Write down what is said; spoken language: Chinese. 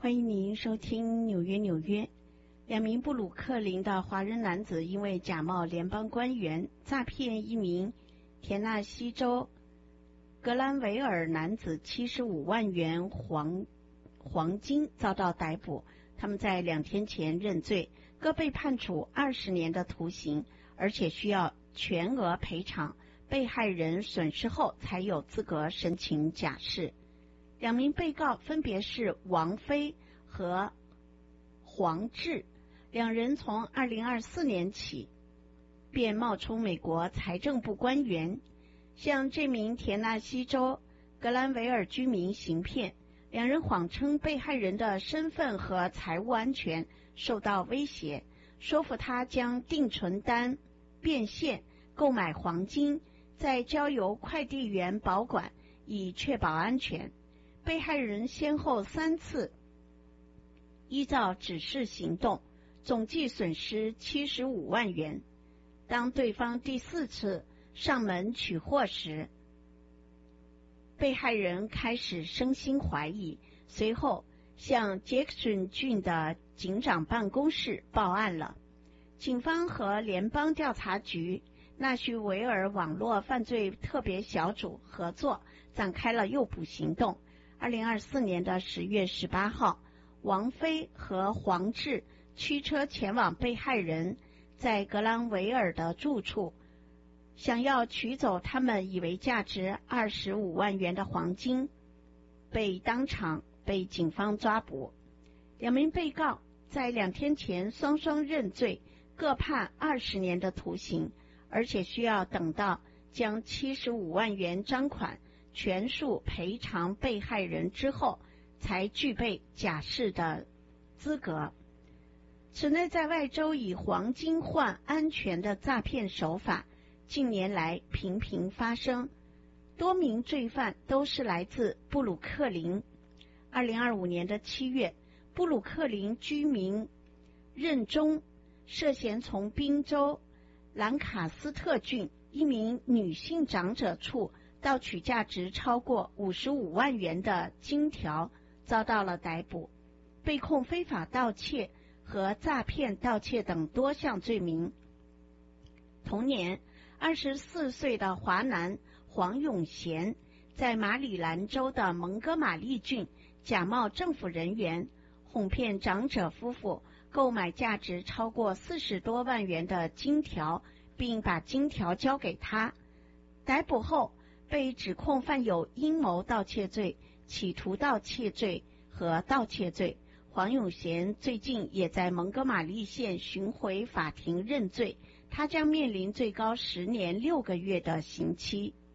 欢迎您收听纽约。两名布鲁克林的华人男子因为假冒联邦官员诈骗一名田纳西州格兰维尔男子75万元黄金遭到逮捕。他们在2天前认罪，各被判处20年的徒刑，而且需要全额赔偿被害人损失后才有资格申请假释。2名被告分别是王飞和黄志，两人从2024年起便冒充美国财政部官员，向这名田纳西州格兰维尔居民行骗。两人谎称被害人的身份和财务安全受到威胁，说服他将定存单变现购买黄金，再交由快递员保管，以确保安全。被害人先后3次依照指示行动，总计损失75万元。当对方第4次上门取货时，被害人开始生心怀疑，随后向杰克逊郡的警长办公室报案了。警方和联邦调查局纳什维尔网络犯罪特别小组合作，展开了诱捕行动。2024年10月18号，王飞和黄志驱车前往被害人在格兰维尔的住处，想要取走他们以为价值25万元的黄金，当场被警方抓捕。2名被告在2天前双双认罪，各判20年的徒刑，而且需要等到将75万元赃款全数赔偿被害人之后，才具备假释的资格。此类在外州以黄金换安全的诈骗手法近年来频频发生，多名罪犯都是来自布鲁克林。2025年7月，布鲁克林居民任中涉嫌从宾州兰卡斯特郡一名女性长者处盗取价值超过55万元的金条，遭到了逮捕，被控非法盗窃和诈骗盗窃等多项罪名。同年24岁的华男黄永贤在马里兰州的蒙哥马利郡假冒政府人员，哄骗长者夫妇购买价值超过40多万元的金条，并把金条交给他。逮捕后被指控犯有阴谋盗窃罪、企图盗窃罪和盗窃罪。黄永贤最近也在蒙哥马利县巡回法庭认罪，他将面临最高10年6个月的刑期。